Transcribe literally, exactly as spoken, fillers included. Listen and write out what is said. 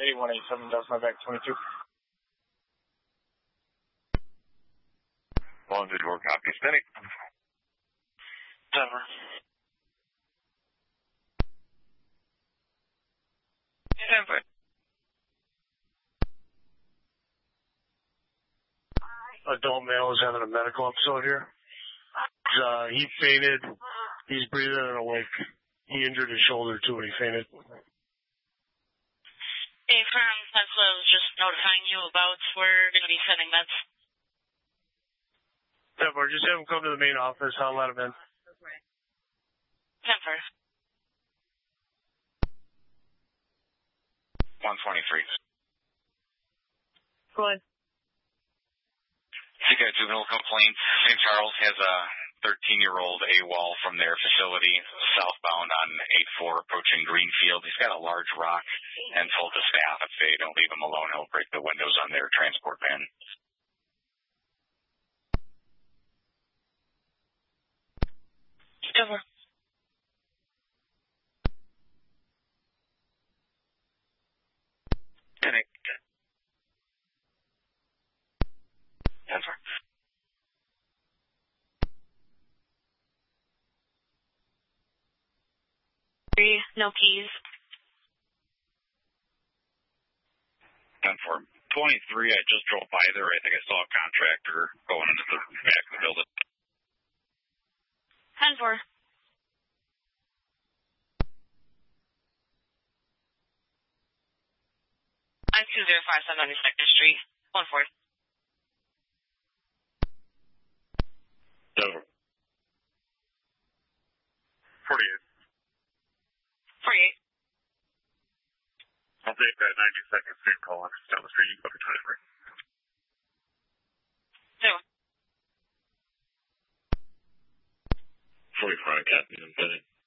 eighty-one eighty-seven, Dallas Novak twenty-two. One to door, copy. Spinning. Denver. Denver. Adult male is having a medical episode here. Uh, he fainted. He's breathing and awake. He injured his shoulder too when he fainted. Hey, from Tesla was just notifying you about we're going to be sending meds. Denver, just have him come to the main office. I'll let him in. Denver. one twenty-three. Go ahead. You got juvenile complaint. Saint Charles has a thirteen-year-old AWOL from their facility southbound on eight four approaching Greenfield. He's got a large rock and told the staff if they don't leave him alone, he'll break the windows on their transport van. Denver. Connect. Denver. Three, no keys. ten four. twenty-three, I just drove by there. I think I saw a contractor going into the back of the building. ten four. I'm two zero five seven ninety-second Street. one four. Denver. forty-eight. forty-eight. I'll take that ninety-second Street call. It's down the street. You go to twenty-three. Zero. forty-five, Captain.